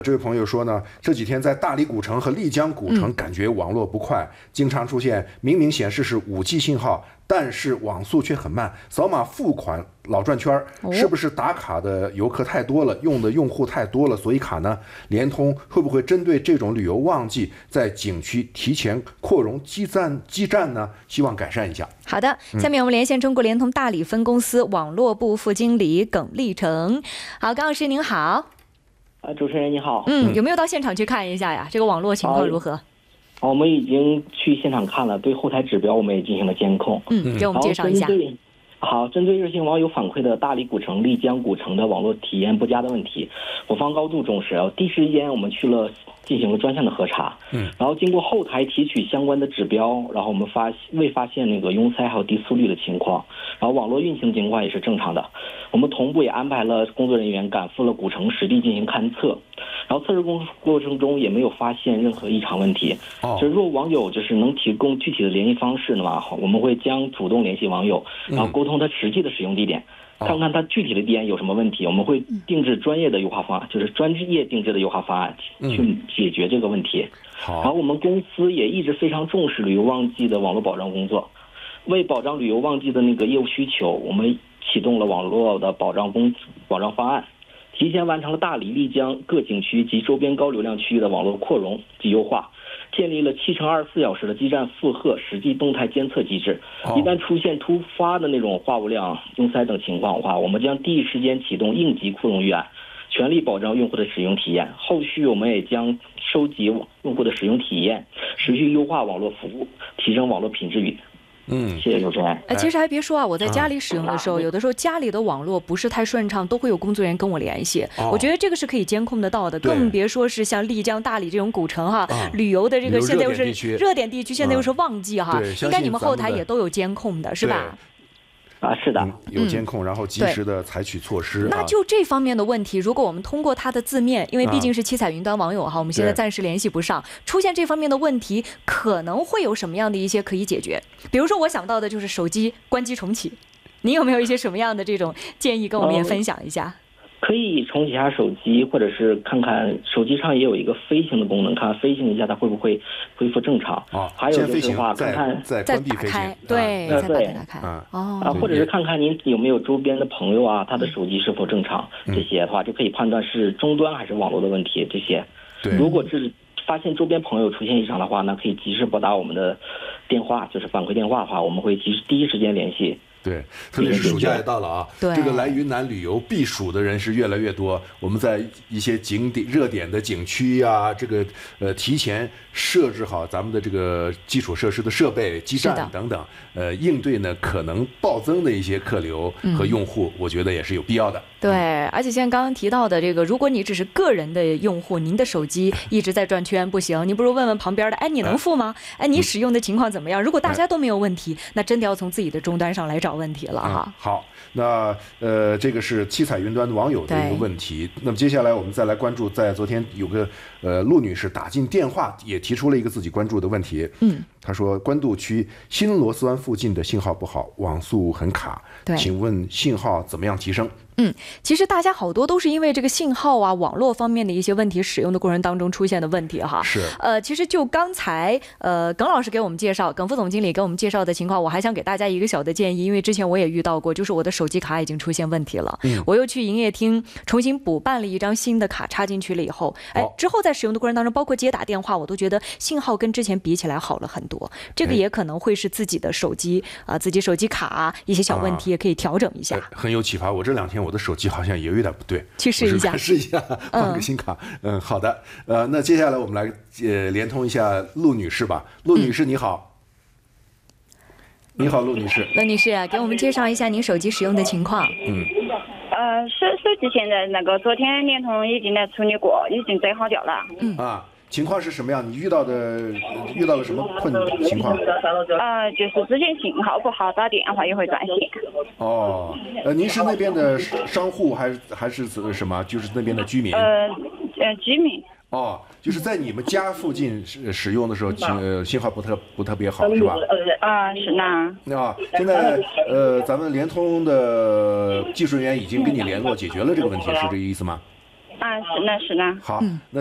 这位朋友说呢，这几天在大理古城和丽江古城感觉网络不快，经常出现明明显示是5G 信号，但是网速却很慢，扫码付款老转圈，是不是打卡的游客太多了，用的用户太多了，所以卡呢？联通会不会针对这种旅游旺季，在景区提前扩容基站呢？希望改善一下。 好的，下面我们连线中国联通大理分公司网络部副经理耿立成。好，耿老师您好。 主持人你好。 有没有到现场去看一下呀？这个网络情况如何？ 我们已经去现场看了，对后台指标我们也进行了监控。 给我们介绍一下。 针对热心网友反馈的大理古城、丽江古城的网络体验不佳的问题，我方高度重视。第一时间我们进行了专项的核查，然后经过后台提取相关的指标，然后我们未发现那个拥塞还有低速率的情况，然后网络运行情况也是正常的。我们同步也安排了工作人员赶赴了古城实地进行勘测，然后测试过程中也没有发现任何异常问题。若网友能提供具体的联系方式的话，我们会主动联系网友，然后沟通他实际的使用地点。看看它具体的点有什么问题，我们会定制专业的优化方案，专业定制的优化方案去解决这个问题。然后我们公司也一直非常重视旅游旺季的网络保障工作，为保障旅游旺季的那个业务需求，我们启动了网络的保障方案，提前完成了大理、丽江各景区及周边高流量区域的网络扩容及优化。建立了7×24小时的基站负荷实际动态监测机制，一旦出现突发的那种话务量、拥塞等情况的话，我们将第一时间启动应急扩容预案，全力保障用户的使用体验。后续我们也将收集用户的使用体验，持续优化网络服务，提升网络品质与。谢谢主持人。 其实还别说啊，我在家里使用的时候，有的时候家里的网络不是太顺畅，都会有工作人员跟我联系。我觉得这个是可以监控得到的，更别说是像丽江、大理这种古城旅游的这个现在又是热点地区，现在又是旺季应该你们后台也都有监控的是吧？ 是的， 有监控，然后及时的采取措施。 那就这方面的问题，如果我们通过它的字面，因为毕竟是七彩云端网友我们现在暂时联系不上，出现这方面的问题，可能会有什么样的一些可以解决？比如说我想到的就是手机关机重启，您有没有一些什么样的这种建议跟我们也分享一下？ 可以重启一下手机，或者是看看手机上也有一个飞行的功能，看飞行一下它会不会恢复正常。还有就是看看再关闭飞行， 对，再把它打开。 或者是看看您有没有周边的朋友他的手机是否正常，这些的话就可以判断是终端还是网络的问题。这些，如果是发现周边朋友出现异常的话，那可以及时拨打我们的电话，反馈电话的话，我们会第一时间联系。 对，特别是暑假也到了啊，这个来云南旅游避暑的人是越来越多。我们在一些热点的景区这个提前设置好咱们的这个基础设施的设备、基站等等，应对呢可能暴增的一些客流和用户，我觉得也是有必要的。 对，而且像刚刚提到的这个，如果你只是个人的用户，您的手机一直在转圈不行，你不如问问旁边的，你能付吗？你使用的情况怎么样？如果大家都没有问题，那真的要从自己的终端上来找问题了好，那这个是七彩云端的网友的一个问题。那么接下来我们再来关注，在昨天有个陆女士打进电话，也提出了一个自己关注的问题。她说官渡区新螺丝湾附近的信号不好，网速很卡，请问信号怎么样提升？ 其实大家好多都是因为这个信号网络方面的一些问题，使用的过程当中出现的问题是。 其实就刚才耿老师给我们介绍，耿副总经理给我们介绍的情况，我还想给大家一个小的建议，因为之前我也遇到过，就是我的手机卡已经出现问题了，我又去营业厅重新补办了一张新的卡，插进去了以后，之后在使用的过程当中，包括接打电话，我都觉得信号跟之前比起来好了很多。这个也可能会是自己的手机自己手机卡一些小问题，也可以调整一下。 很有启发。我这2天我的手机好像也有点不对， 去试一下， 换个新卡。好的。那接下来我们来连通一下陆女士吧。陆女士你好。你好，陆女士。 陆女士，给我们介绍一下您手机使用的情况。 手机现在那个昨天联通已经来处理过，已经整好掉了。 情况是什么样？你遇到了什么情况？ 就是之前信号不好，打电话也会断线。 您是那边的商户还是什么？就是那边的居民？ 居民。 就是在你们家附近使用的时候，信号不特别好，是吧？ 是呢。 现在咱们联通的技术人员已经跟你联络解决了这个问题，是这个意思吗？ 啊，是的，是的。 好，那